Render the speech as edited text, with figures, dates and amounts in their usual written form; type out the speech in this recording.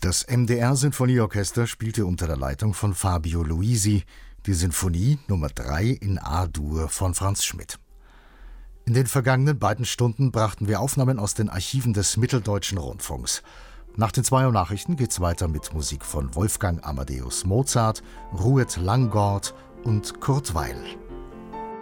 Das MDR-Sinfonieorchester spielte unter der Leitung von Fabio Luisi die Sinfonie Nummer 3 in A-Dur von Franz Schmidt. In den vergangenen beiden Stunden brachten wir Aufnahmen aus den Archiven des Mitteldeutschen Rundfunks. Nach den 2 Uhr Nachrichten geht's weiter mit Musik von Wolfgang Amadeus Mozart, Rued Langgaard und Kurt Weill.